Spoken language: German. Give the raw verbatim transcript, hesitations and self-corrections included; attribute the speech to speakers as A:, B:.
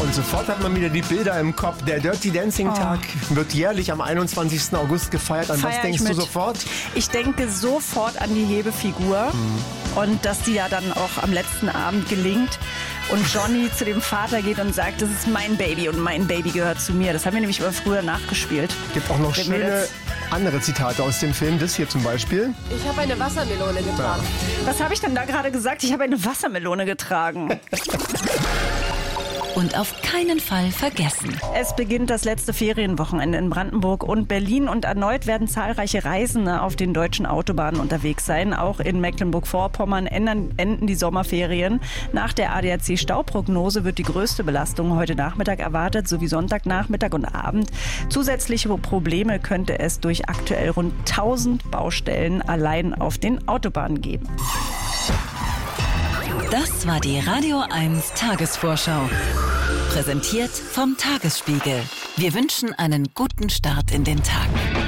A: Und sofort hat man wieder die Bilder im Kopf. Der Dirty Dancing Tag oh. wird jährlich am einundzwanzigsten August gefeiert. An Feier was denkst du sofort?
B: Ich denke sofort an die Hebefigur mhm. und dass die ja dann auch am letzten Abend gelingt und Johnny zu dem Vater geht und sagt, das ist mein Baby und mein Baby gehört zu mir. Das haben wir nämlich immer früher nachgespielt.
A: Gibt auch noch schöne andere Zitate aus dem Film. Das hier zum Beispiel.
C: Ich habe eine Wassermelone getragen.
B: Ja. Was habe ich denn da gerade gesagt? Ich habe eine Wassermelone getragen.
D: Und auf keinen Fall vergessen.
B: Es beginnt das letzte Ferienwochenende in Brandenburg und Berlin und erneut werden zahlreiche Reisende auf den deutschen Autobahnen unterwegs sein. Auch in Mecklenburg-Vorpommern enden die Sommerferien. Nach der A D A C-Stauprognose wird die größte Belastung heute Nachmittag erwartet, sowie Sonntagnachmittag und Abend. Zusätzliche Probleme könnte es durch aktuell rund tausend Baustellen allein auf den Autobahnen geben.
D: Das war die Radio eins Tagesvorschau. Präsentiert vom Tagesspiegel. Wir wünschen einen guten Start in den Tag.